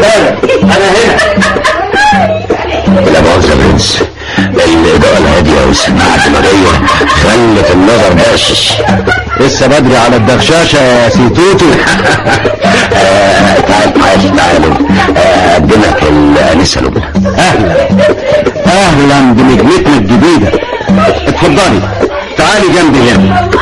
مولانا انا هنا. لا مؤاخذة يا برنس، الإضاءة الهادية والسماعة الدماغية خلت النظر باشش. لسه بدري على الدغشاشة يا سيتوتو. تعالوا قدمك الأنسة لبنى. اهلا بنجمتنا الجديدة. اتفضلي تعالي جنبي هنا.